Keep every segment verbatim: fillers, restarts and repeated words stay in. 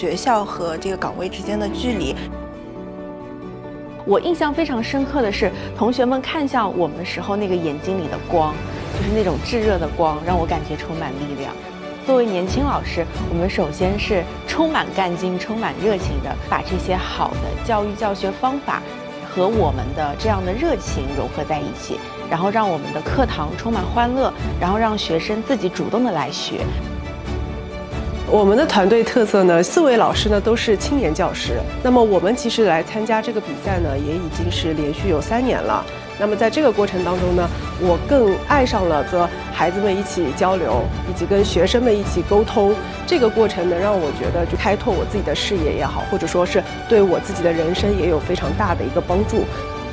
学校和这个岗位之间的距离。 我印象非常深刻的是，同学们看向我们的时候，那个眼睛里的光，就是那种炙热的光，让我感觉充满力量。作为年轻老师，我们首先是充满干劲、充满热情的，把这些好的教育教学方法和我们的这样的热情融合在一起，然后让我们的课堂充满欢乐，然后让学生自己主动的来学。 我们的团队特色呢，四位老师呢都是青年教师。那么我们其实来参加这个比赛呢，也已经是连续有三年了。那么在这个过程当中呢，我更爱上了和孩子们一起交流，以及跟学生们一起沟通。这个过程呢，让我觉得就开拓我自己的视野也好，或者说是对我自己的人生也有非常大的一个帮助。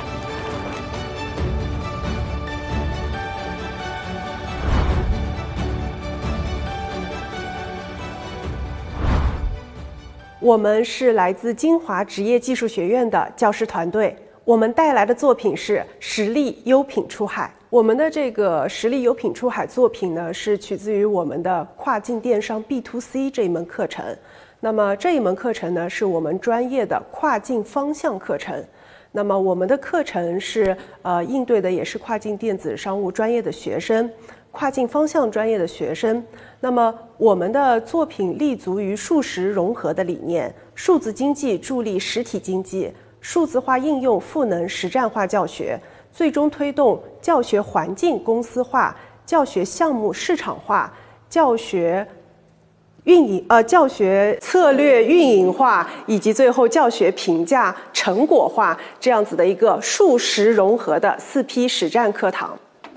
我们是来自金华职业技术学院的教师团队，我们带来的作品是实力优品出海。我们的这个实力优品出海作品呢，是取自于我们的跨境电商 B to C 这一门课程。那么这一门课程呢，是我们专业的跨境方向课程。那么我们的课程是呃应对的也是跨境电子商务专业的学生。跨境方向专业的学生，那么我们的作品立足于数实融合的理念，数字经济助力实体经济，数字化应用赋能实战化教学，最终推动教学环境公司化、教学项目市场化、教学运营呃教学策略运营化，以及最后教学评价成果化这样子的一个数实融合的四批实战课堂。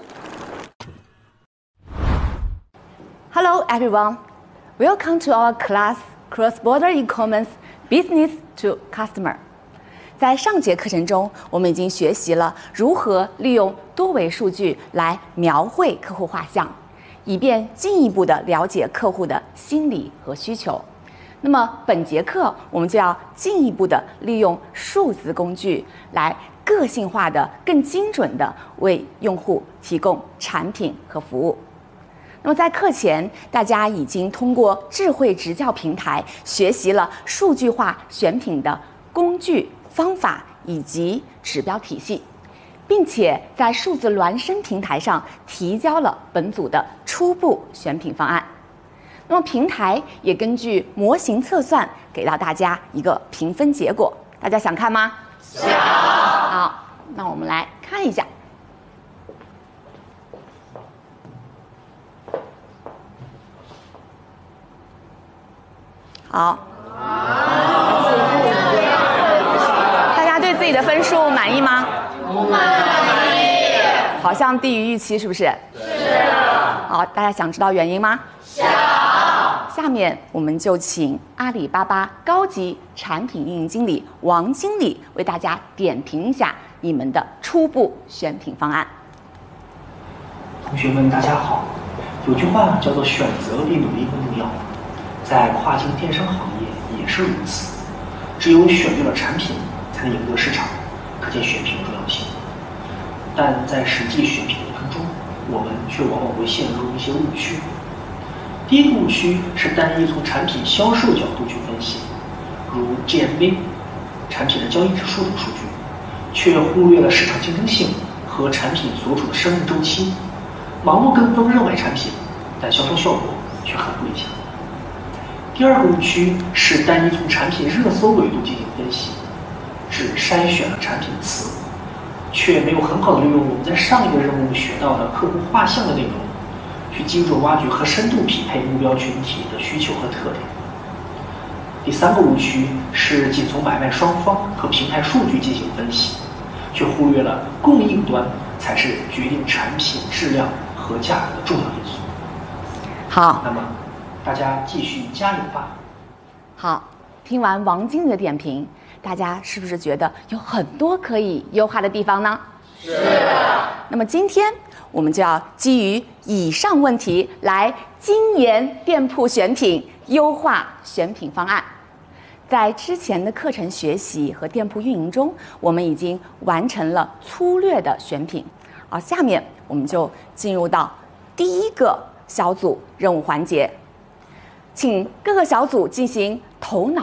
Hello everyone, welcome to our class Cross-Border E-commerce Business to Customer。在上节课程中，我们已经学习了如何利用多维数据来描绘客户画像，以便进一步的了解客户的心理和需求。那么本节课我们就要进一步的利用数字工具来个性化的、更精准的为用户提供产品和服务。那么在课前，大家已经通过智慧职教平台学习了数据化选品的工具、方法以及指标体系，并且在数字孪生平台上提交了本组的初步选品方案。那么平台也根据模型测算给到大家一个评分结果，大家想看吗？想。好，那我们来看一下。好，大家对自己的分数满意吗？不满意，好像低于预期，是不是？是。好，大家想知道原因吗？想。下面我们就请阿里巴巴高级产品运营经理王经理为大家点评一下你们的初步选品方案。 同学们，大家好。有句话叫做“选择比努力更重要”。在跨境电商行业也是如此，只有选对了产品，才能赢得市场，可见选品的重要性。但在实际选品过程中，我们却往往会陷入一些误区。第一个误区是单一从产品销售角度去分析，如 G M V 产品的交易指数等数据，却忽略了市场竞争性和产品所处的生命周期，盲目跟风热买产品，但销售效果却很不理想。第二个误区是单一从产品热搜维度进行分析，只筛选了产品词，却没有很好的利用我们在上一个任务学到的客户画像的内容，去精准挖掘和深度匹配目标群体的需求和特点。第三个误区是仅从买卖双方和平台数据进行分析，却忽略了供应端才是决定产品质量和价格的重要因素。 好， 那么大家继续加油吧。 好，听完王经理的点评，大家是不是觉得有很多可以优化的地方呢？是的。那么今天我们就要基于以上问题来精研店铺选品，优化选品方案。在之前的课程学习和店铺运营中，我们已经完成了粗略的选品，而下面我们就进入到第一个小组任务环节。请各个小组进行头脑